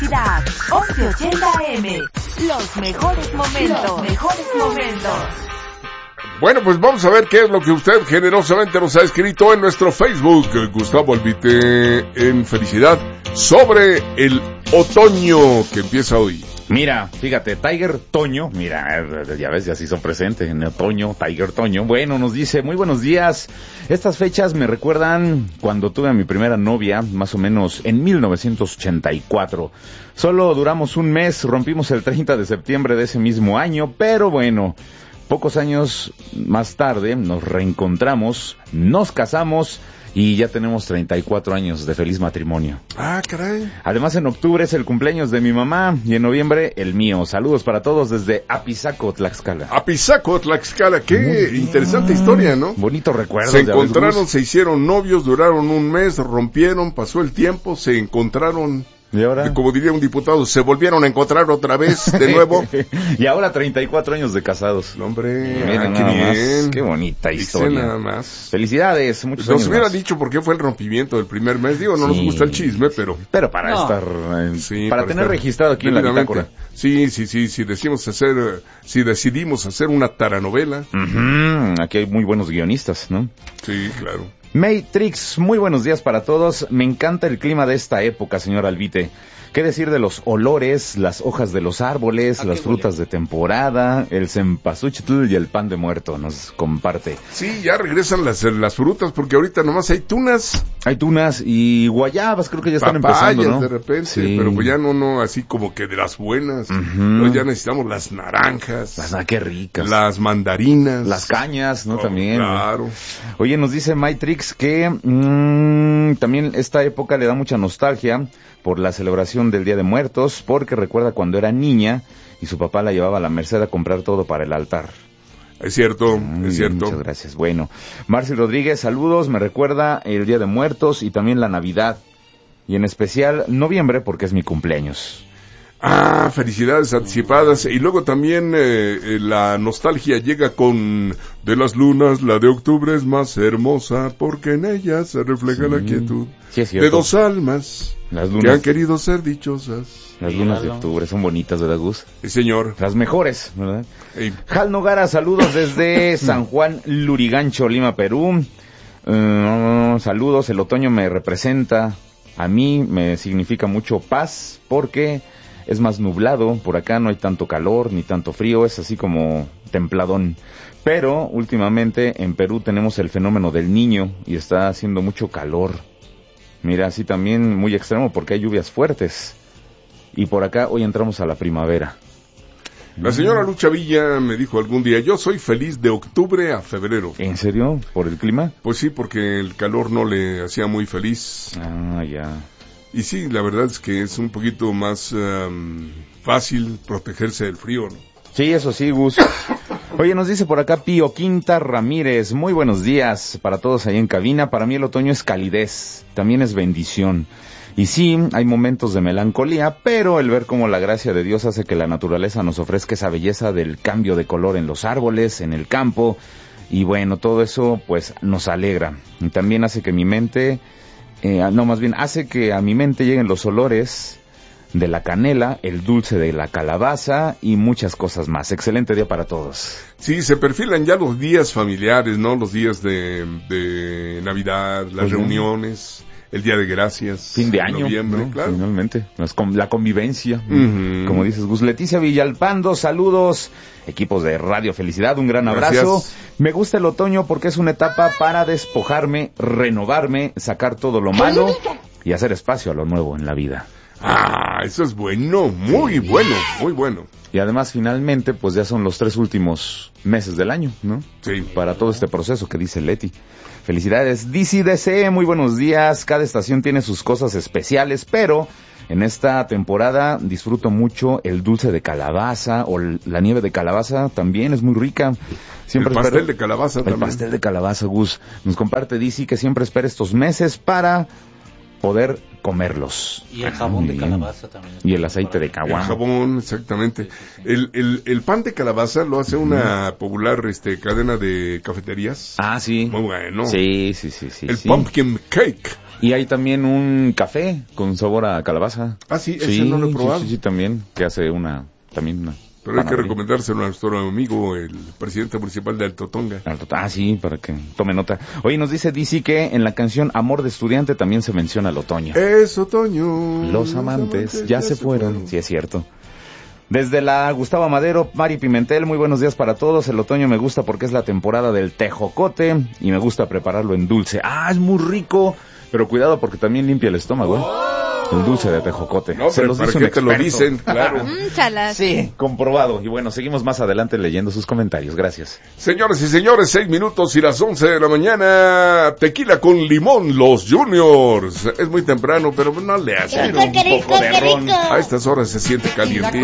Felicidad, 1180 AM. Los mejores momentos. Bueno, pues vamos a ver qué es lo que usted generosamente nos ha escrito en nuestro Facebook. Gustavo Albite en Felicidad sobre el otoño que empieza hoy. Mira, fíjate, Tiger Toño, mira, ya ves, ya se hizo presente en otoño, Tiger Toño. Bueno, nos dice, muy buenos días. Estas fechas me recuerdan cuando tuve a mi primera novia, más o menos en 1984. Solo duramos un mes, rompimos el 30 de septiembre de ese mismo año, pero bueno, pocos años más tarde nos reencontramos, nos casamos y ya tenemos 34 años de feliz matrimonio. Ah, caray. Además, en octubre es el cumpleaños de mi mamá y en noviembre el mío. Saludos para todos desde Apizaco, Tlaxcala. Apizaco, Tlaxcala. Qué interesante historia, ¿no? Bonito recuerdo. Se encontraron, se hicieron novios, duraron un mes, rompieron, pasó el tiempo, se encontraron. ¿Y ahora? Como diría un diputado, se volvieron a encontrar otra vez, de nuevo. Y ahora 34 años de casados. Hombre, Mira, qué bien. Más. Qué bonita historia. Nada más. Felicidades, muchos Nos años hubiera más. dicho por qué fue el rompimiento del primer mes. Digo, no nos gusta el chisme, pero para estar... sí, para tener estar registrado aquí en la bitácora. Sí, si decidimos hacer una taranovela. Aquí hay muy buenos guionistas, ¿no? Sí, claro. Matrix, muy buenos días para todos. Me encanta el clima de esta época, señor Albite. ¿Qué decir de los olores, las hojas de los árboles, las frutas de temporada, el cempasúchitl y el pan de muerto? Nos comparte. Sí, ya regresan las frutas, porque ahorita nomás hay tunas. Hay tunas y guayabas, creo que ya están papayas, empezando, ¿no? De repente, sí. Pero pues ya no, así como que de las buenas. Pues ya necesitamos las naranjas. Qué ricas. Las mandarinas. Las cañas, ¿no? También. Claro. Oye, nos dice Matrix que también esta época le da mucha nostalgia por la celebración del Día de Muertos, porque recuerda cuando era niña y su papá la llevaba a la Merced a comprar todo para el altar. Es cierto, es cierto. Muchas gracias. Bueno, Marci Rodríguez, saludos, me recuerda el Día de Muertos y también la Navidad, y en especial noviembre porque es mi cumpleaños. Ah, felicidades anticipadas. Y luego también la nostalgia llega con de las lunas, la de octubre es más hermosa porque en ella se refleja la quietud de dos almas que han querido ser dichosas. Las lunas de octubre son bonitas, ¿verdad, Gus? Sí, señor. Las mejores, ¿verdad? Jal Nogara, saludos desde San Juan Lurigancho, Lima, Perú. Saludos, el otoño me representa, a mí me significa mucho paz porque es más nublado, por acá no hay tanto calor ni tanto frío, es así como templadón. Pero últimamente en Perú tenemos el fenómeno del Niño y está haciendo mucho calor. Mira, así también muy extremo porque hay lluvias fuertes. Y por acá hoy entramos a la primavera. La señora Lucha Villa me dijo algún día, yo soy feliz de octubre a febrero. ¿En serio? ¿Por el clima? Pues sí, porque el calor no le hacía muy feliz. Ah, ya. Y sí, la verdad es que es un poquito más fácil protegerse del frío, ¿no? Sí, eso sí, Gus. Oye, nos dice por acá Pío Quinta Ramírez, muy buenos días para todos ahí en cabina. Para mí el otoño es calidez, también es bendición. Y sí, hay momentos de melancolía, pero el ver cómo la gracia de Dios hace que la naturaleza nos ofrezca esa belleza del cambio de color en los árboles, en el campo, y bueno, todo eso pues nos alegra. Y también hace que mi mente, hace que a mi mente lleguen los olores de la canela, el dulce de la calabaza y muchas cosas más. Excelente día para todos. Sí, se perfilan ya los días familiares, ¿no? Los días de Navidad, las reuniones, el Día de Gracias. Fin de año, noviembre, ¿no? Claro. Finalmente, la convivencia, como dices, Gus. Leticia Villalpando, saludos. Equipos de Radio Felicidad, un gran abrazo. Gracias. Me gusta el otoño porque es una etapa para despojarme, renovarme, sacar todo lo malo y hacer espacio a lo nuevo en la vida. Ah, eso es bueno, muy bueno, muy bueno. Y además, finalmente, pues ya son los 3 últimos meses del año, ¿no? Sí. Para todo este proceso que dice Leti. Felicidades, DCDC, muy buenos días. Cada estación tiene sus cosas especiales, pero en esta temporada disfruto mucho el dulce de calabaza o la nieve de calabaza, también es muy rica. Siempre el pastel de calabaza también. El pastel de calabaza, Gus. Nos comparte DC que siempre espera estos meses para poder comerlos. Y el jabón de Muy bien. calabaza también. Y el aceite de El caguama. jabón, exactamente. El pan de calabaza lo hace una popular cadena de cafeterías. Ah, sí. Muy bueno. Sí. El sí. pumpkin cake. Y hay también un café con sabor a calabaza. Ah, sí, ese no lo he probado. Sí, también, que hace una Pero hay que panadería. recomendárselo a nuestro amigo, el presidente municipal de Alto Tonga. Ah, sí, para que tome nota. Oye, nos dice DC que en la canción Amor de Estudiante también se menciona el otoño. Es otoño. Los amantes ya se fueron. Sí, es cierto. Desde la Gustavo Madero, Mari Pimentel, muy buenos días para todos. El otoño me gusta porque es la temporada del tejocote y me gusta prepararlo en dulce. Ah, es muy rico, pero cuidado porque también limpia el estómago, ¿eh? El dulce de tejocote. No, pero ¿para qué te lo dicen? Claro. Chalas. Sí, comprobado. Y bueno, seguimos más adelante leyendo sus comentarios. Gracias. Señoras y señores, 6 minutos y las 11 de la mañana. Tequila con limón, los Juniors. Es muy temprano, pero no le hace. Un poco de ron. A estas horas se siente caliente.